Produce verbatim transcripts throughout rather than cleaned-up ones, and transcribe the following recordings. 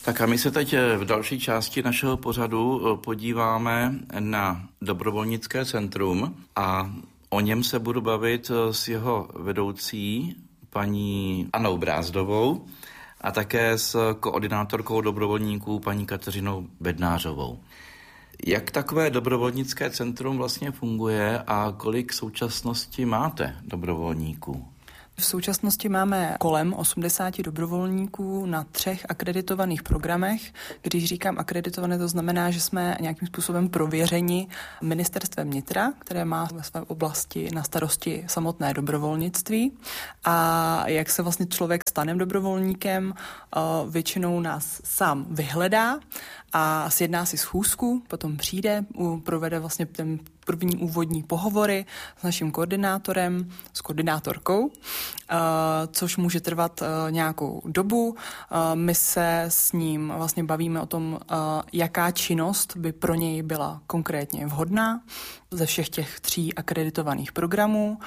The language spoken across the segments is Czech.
Tak a my se teď v další části našeho pořadu podíváme na dobrovolnické centrum a o něm se budu bavit s jeho vedoucí, paní Annou Brázdovou, a také s koordinátorkou dobrovolníků, paní Kateřinou Bednářovou. Jak takové dobrovolnické centrum vlastně funguje a kolik v současnosti máte dobrovolníků? V současnosti máme kolem osmdesát dobrovolníků na třech akreditovaných programech. Když říkám akreditované, to znamená, že jsme nějakým způsobem prověřeni ministerstvem vnitra, které má ve své oblasti na starosti samotné dobrovolnictví. A jak se vlastně člověk stane dobrovolníkem, většinou nás sám vyhledá a sjedná si schůzku, potom přijde, provede vlastně ten první úvodní pohovory s naším koordinátorem, s koordinátorkou, což může trvat nějakou dobu. My se s ním vlastně bavíme o tom, jaká činnost by pro něj byla konkrétně vhodná ze všech těch tří akreditovaných programů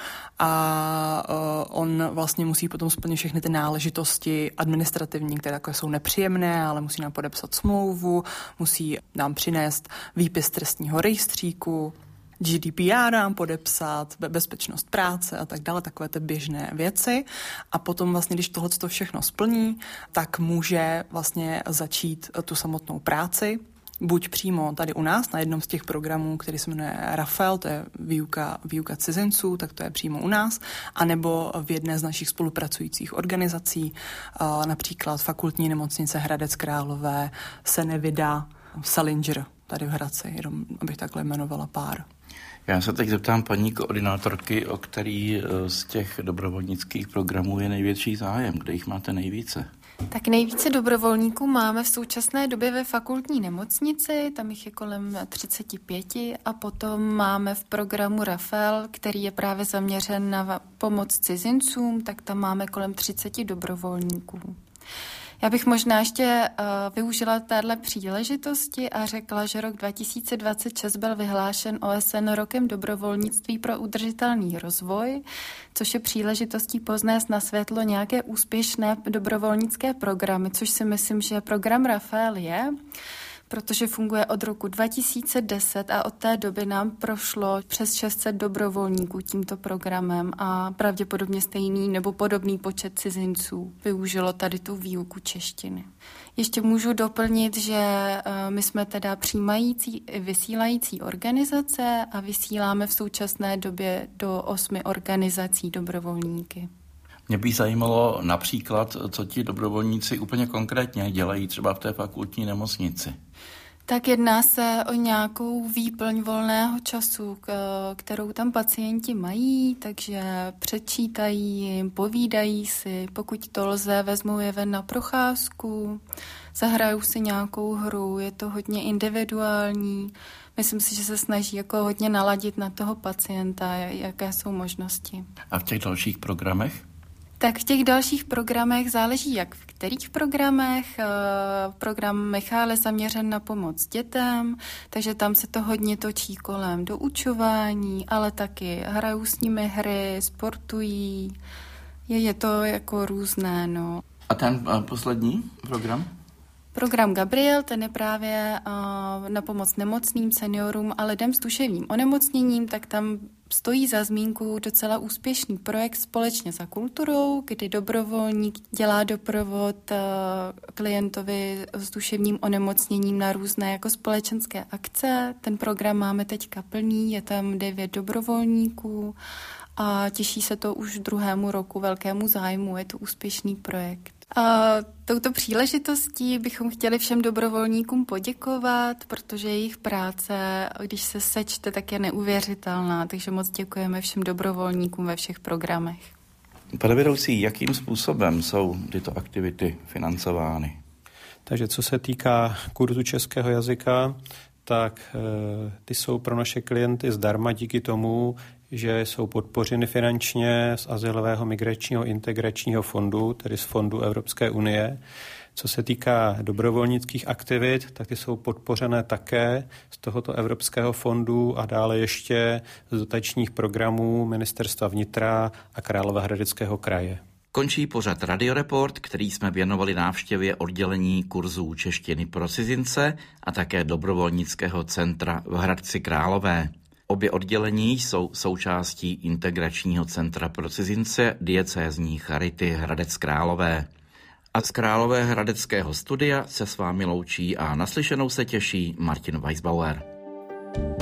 a on vlastně musí potom splnit všechny ty náležitosti administrativní, které takové jsou nepříjemné, ale musí nám podepsat smlouvu, musí nám přinést výpis trestního rejstříku, G D P R nám podepsat, bezpečnost práce a tak dále, takové ty běžné věci. A potom vlastně, když tohleto všechno splní, tak může vlastně začít tu samotnou práci, buď přímo tady u nás na jednom z těch programů, který se jmenuje Rafael, to je výuka, výuka cizinců, tak to je přímo u nás, anebo v jedné z našich spolupracujících organizací, například Fakultní nemocnice Hradec Králové, Senevida, Salinger, tady v Hradci, jenom abych takhle jmenovala pár. Já se teď zeptám paní koordinátorky, o který z těch dobrovolnických programů je největší zájem, kde jich máte nejvíce? Tak nejvíce dobrovolníků máme v současné době ve fakultní nemocnici, tam jich je kolem třicet pět a potom máme v programu Rafael, který je právě zaměřen na pomoc cizincům, tak tam máme kolem třicet dobrovolníků. Já bych možná ještě uh, využila téhle příležitosti a řekla, že rok dva tisíce dvacet šest byl vyhlášen O S N rokem dobrovolnictví pro udržitelný rozvoj, což je příležitostí poznést na světlo nějaké úspěšné dobrovolnické programy, což si myslím, že program Rafael je, protože funguje od roku dva tisíce deset a od té doby nám prošlo přes šest set dobrovolníků tímto programem a pravděpodobně stejný nebo podobný počet cizinců využilo tady tu výuku češtiny. Ještě můžu doplnit, že my jsme teda přijímající i vysílající organizace a vysíláme v současné době do osmi organizací dobrovolníky. Mě by zajímalo například, co ti dobrovolníci úplně konkrétně dělají třeba v té fakultní nemocnici. Tak jedná se o nějakou výplň volného času, kterou tam pacienti mají, takže přečítají jim, povídají si, pokud to lze, vezmou je ven na procházku, zahrajou si nějakou hru, je to hodně individuální. Myslím si, že se snaží jako hodně naladit na toho pacienta, jaké jsou možnosti. A v těch dalších programech? Tak v těch dalších programech záleží, jak v kterých programech. Program Michal je zaměřen na pomoc dětem, takže tam se to hodně točí kolem doučování, ale taky hrajou s nimi hry, sportují. Je, je to jako různé, no. A ten uh, poslední program? Program Gabriel, ten je právě uh, na pomoc nemocným seniorům a lidem s duševním onemocněním, tak tam stojí za zmínku docela úspěšný projekt Společně za kulturou, kdy dobrovolník dělá doprovod uh, klientovi s duševním onemocněním na různé jako společenské akce. Ten program máme teďka plný, je tam devět dobrovolníků a těší se to už druhému roku velkému zájmu, je to úspěšný projekt. A touto příležitostí bychom chtěli všem dobrovolníkům poděkovat, protože jejich práce, když se sečte, tak je neuvěřitelná, takže moc děkujeme všem dobrovolníkům ve všech programech. Pane vedoucí, jakým způsobem jsou tyto aktivity financovány? Takže co se týká kurzu českého jazyka, tak e, ty jsou pro naše klienty zdarma díky tomu, že jsou podpořeny finančně z Azylového migračního integračního fondu, tedy z fondu Evropské unie. Co se týká dobrovolnických aktivit, tak ty jsou podpořené také z tohoto Evropského fondu a dále ještě z dotačních programů Ministerstva vnitra a Královéhradeckého kraje. Končí pořad Radioreport, který jsme věnovali návštěvě oddělení kurzů češtiny pro cizince a také dobrovolnického centra v Hradci Králové. Obě oddělení jsou součástí Integračního centra pro cizince diecézní charity Hradec Králové. A z Královéhradeckého studia se s vámi loučí a naslyšenou se těší Martin Weisbauer.